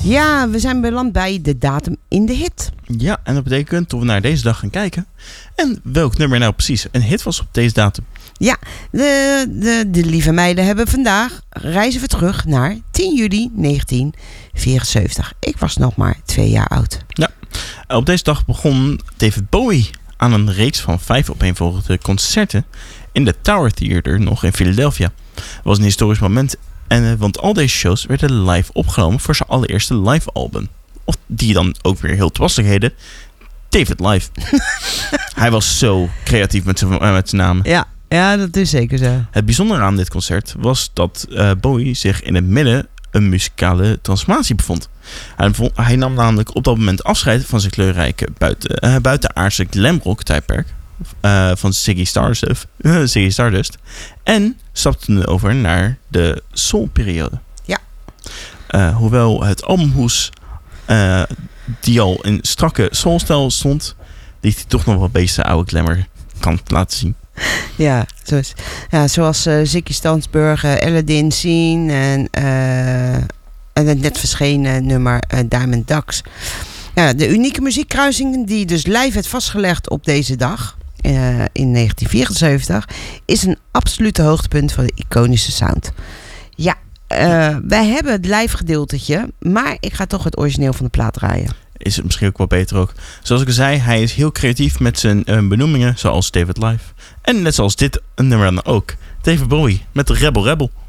Ja, we zijn beland bij de datum in de hit. Ja, en dat betekent dat we naar deze dag gaan kijken. En welk nummer nou precies een hit was op deze datum. Ja, de lieve meiden hebben vandaag reizen we terug naar 10 juli 1974. Ik was nog maar 2 jaar oud. Ja, op deze dag begon David Bowie aan een reeks van 5 opeenvolgende concerten in de Tower Theater nog in Philadelphia. Het was een historisch moment, want al deze shows werden live opgenomen voor zijn allereerste live album. Of die dan ook weer heel toepasselijk heette, David Live. Hij was zo creatief met zijn namen. Ja, dat is zeker zo. Het bijzondere aan dit concert was dat Bowie zich in het midden een muzikale transformatie bevond. Hij nam namelijk op dat moment afscheid van zijn kleurrijke buitenaardse glamrock tijdperk van Ziggy Stardust en stapte over naar de soulperiode. Ja. Hoewel het albumhoes die al in strakke soulstijl stond, liet hij toch nog wel beter oude glamour kant laten zien. Ja, zoals Ziggy Stardust, Aladdin Scene en het net verschenen nummer Diamond Ducks. Ja, de unieke muziekkruising die dus live werd vastgelegd op deze dag in 1974 is een absolute hoogtepunt van de iconische sound. Ja, wij hebben het live gedeeltetje, maar ik ga toch het origineel van de plaat draaien. Is het misschien ook wel beter ook. Zoals ik al zei, hij is heel creatief met zijn benoemingen, zoals David Live. En net zoals dit nummer dan ook. David Bowie met de Rebel Rebel.